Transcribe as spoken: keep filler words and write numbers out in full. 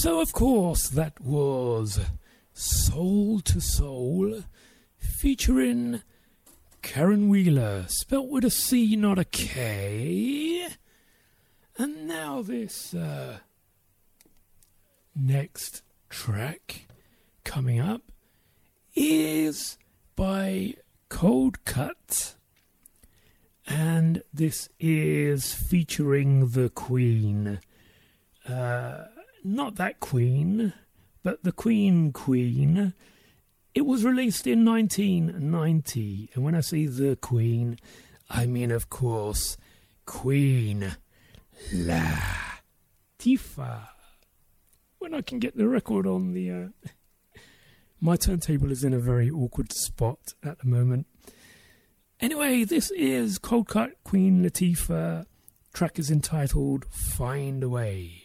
So, of course, that was Soul to Soul, featuring Karen Wheeler, spelt with a C, not a K. And now this uh, next track coming up is by Cold Cut, and this is featuring the Queen. Uh, not that Queen, but the Queen Queen. It was released in nineteen ninety, and when I say the Queen, I mean, of course, Queen Latifah. When I can get the record on the... Uh, my turntable is in a very awkward spot at the moment. Anyway, this is Cold Cut, Queen Latifah. Track is entitled Find a Way.